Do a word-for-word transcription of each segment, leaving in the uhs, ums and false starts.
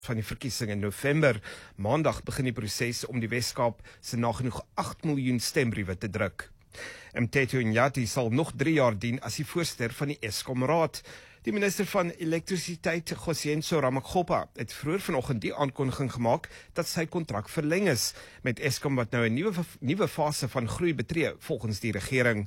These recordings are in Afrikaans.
van die verkiesing in November. Maandag begin die proses om die Wes-Kaap se nagenoeg agt miljoen stembriewe te druk. Mteto Nyati sal nog drie jaar dien as die voorsitter van die Eskom Raad. Die minister van elektrisiteit, Gosienso Ramakgopa, het vroeër vanoggend die aankondiging gemaak dat sy kontrak verleng is, met Eskom wat nou 'n nuwe nuwe fase van groei betree volgens die regering.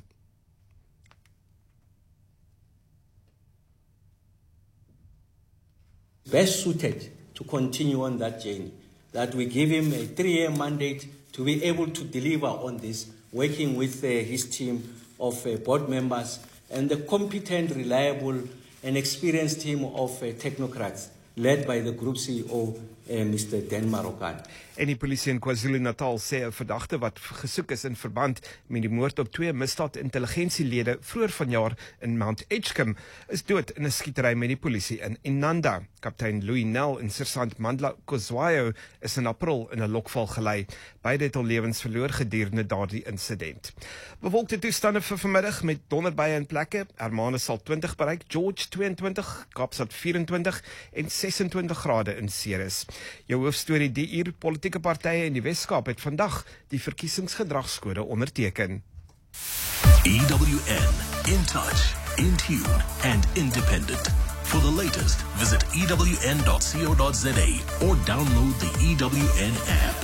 Best suited to continue on that journey, that we give him a three-year mandate to be able to deliver on this, working with uh, his team of uh, board members and the competent, reliable and experienced team of uh, technocrats led by the Group C E O, uh, Mister Dan Marokane. En die polisie in KwaZulu-Natal sê 'n verdagte wat gesoek is in verband met die moord op twee misdaad-intelligensielede vroeër vanjaar in Mount Edgecombe is dood in 'n skietery met die polisie in Inanda. Kaptein Louis Nel en Sergeant Mandla Kozwayo is in April in 'n lokval gelei. Beide het al lewens verloor gedurende daardie insident. Bewolkte toestande vir vanmiddag met donderbuie in plekke. Hermanus sal twintig bereik, George tweeëntwintig, Kaapstad vyf-en-twintig en ses-en-twintig grade in Ceres. Jou hoofstorie die uur: politieke partye in die Wes-Kaap het vandag die verkiesingsgedragskode onderteken. E W N, in touch, in tune and independent. For the latest, visit E W N dot co dot za or download the E W N app.